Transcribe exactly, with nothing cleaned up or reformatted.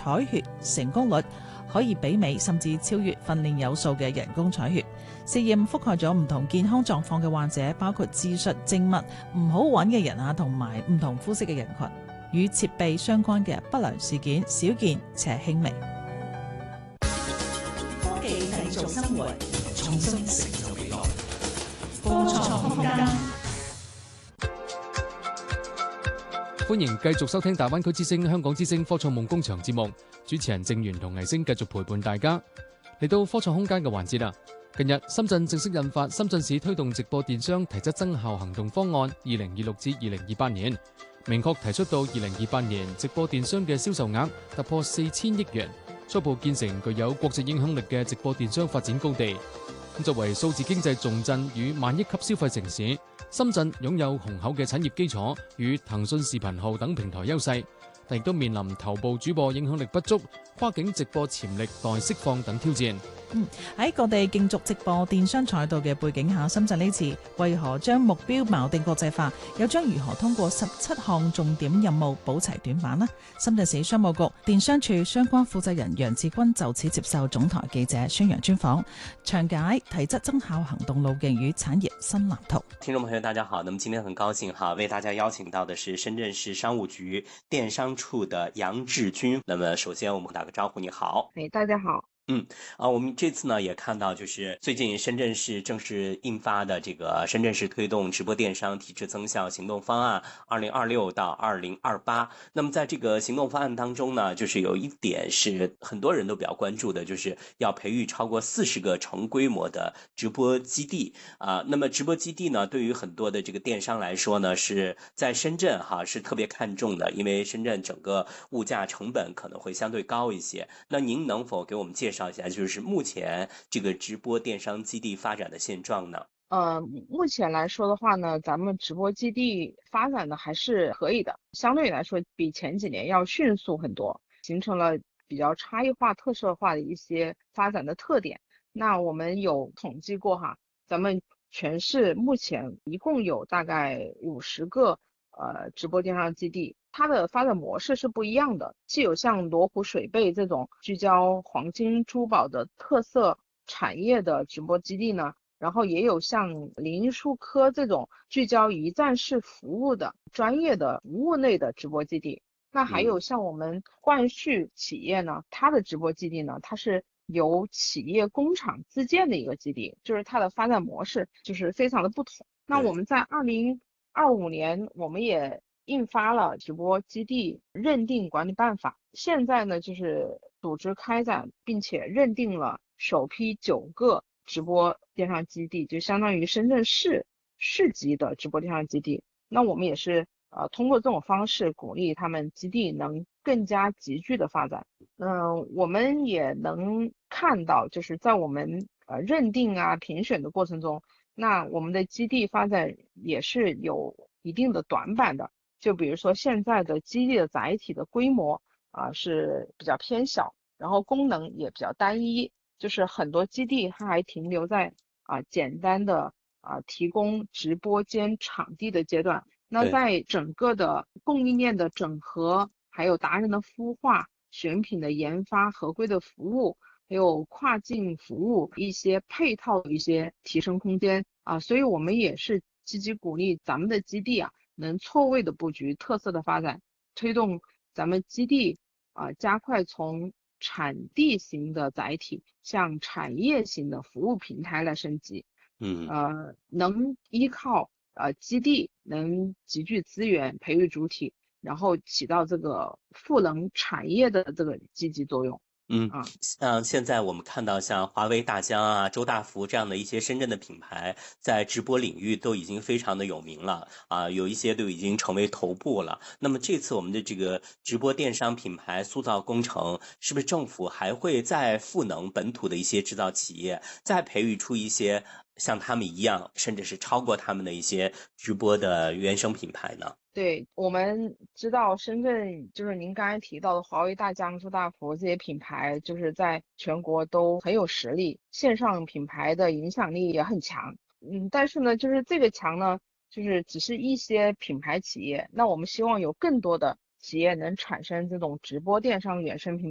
採血成功率可以媲美甚至超越訓練有素嘅人工採血。試驗覆蓋咗唔同健康狀況嘅患者，包括自述靜脈唔好揾嘅人啊，同埋唔同膚色嘅人群。與設備相關嘅不良事件少見且輕微。 科技製造生活，創新成就未來。科創空間。 歡迎繼續收聽大灣區之聲、香港之聲科創夢工場節目，主持人鄭源同倪星繼續陪伴大家。嚟到科創空間嘅環節啦。近日，深圳正式印發《深圳市推動直播電商提質增效行動方案（二零二六至二零二八年）》，明確提出到二零二八年直播電商嘅銷售額突破四千億元，初步建成具有國際影響力嘅直播電商發展高地。作為數字經濟重鎮與萬億級消費城市，深圳擁有雄厚嘅產業基礎與騰訊視頻號等平台優勢，但亦都面臨頭部主播影響力不足、跨境直播潛力待釋放等挑戰。 嗯，喺各地競逐直播電商賽道嘅背景下，深圳呢次為何將目標錨定國際化，又將如何通過十七項重點任務補齊短板呢？深圳市商務局電商處相關負責人楊志軍就此接受總台記者宣揚專訪，詳解提質增效行動路徑與產業新藍圖。 聽眾朋友大家好，那麼今天很高興哈，為大家邀請到的是深圳市商務局電商處的楊志軍。那麼首先我們打個招呼，你好。 哎，大家好。 嗯啊，我們這次呢也看到，就是最近深圳市正式印發的這個深圳市推動直播電商提質增效行動方案二零二六到二零二八。那麼在這個行動方案當中呢，就是有一點是很多人都比較關注的，就是要培育超過四十個成規模的直播基地啊。那麼直播基地呢，對於很多的這個電商來說呢，是在深圳哈是特別看重的，因為深圳整個物價成本可能會相對高一些。那您能否給我們介紹一下，就是目前這個直播電商基地發展的現狀呢？ 呃，目前來說的話呢，咱們直播基地發展的還是可以的，相對來說比前幾年要迅速很多，形成了比較差異化、特色化的一些發展的特點。那我們有統計過哈，咱們全市目前一共有大概五十個呃直播電商基地。它的發展模式是不一樣的，既有像羅湖水貝這種聚焦黃金珠寶的特色產業的直播基地呢，然後也有像林蔭書科這種聚焦一站式服務的專業的服務類的直播基地。那還有像我們冠旭企業呢，它的直播基地呢，它是由企業工廠自建的一個基地，就是它的發展模式就是非常的不同。那我們在二零二五年，我們也印發了直播基地認定管理辦法，現在呢就是組織開展，並且認定了首批九個直播電商基地，就相當於深圳市市級的直播電商基地。那我們也是呃通過這種方式鼓勵他們基地能更加集聚的發展。嗯、呃，我們也能看到，就是在我們呃認定啊評選的過程中，那我們的基地發展也是有一定的短板的。就比如說現在的基地的載體的規模啊、呃、是比較偏小，然後功能也比較單一，就是很多基地它還停留在啊、呃、簡單的啊、呃、提供直播間場地的階段。那在整個的供應鏈的整合，還有達人的孵化、選品的研發、合規的服務，還有跨境服務一些配套的一些提升空間啊、呃，所以我們也是積極鼓勵咱們的基地啊能錯位的布局、特色的發展，推動咱們基地啊、呃、加快從產地型的載體向產業型的服務平台來升級。嗯，呃，能依靠呃基地能集聚資源、培育主體，然後起到這個賦能產業的這個積極作用。 嗯，像現在我們看到像華為大疆啊、周大福這樣的一些深圳的品牌，在直播領域都已經非常的有名了啊，有一些都已經成為頭部了。那麼這次我們的這個直播電商品牌塑造工程，是不是政府還會再賦能本土的一些製造企業，再培育出一些像他們一樣，甚至是超過他們的一些直播的原生品牌呢？ 對，我們知道深圳就是您剛才提到的華為大疆、周大福這些品牌，就是在全國都很有實力，線上品牌的影響力也很強。嗯，但是呢，就是這個強呢，就是只是一些品牌企業，那我們希望有更多的企業能產生這種直播電商原生品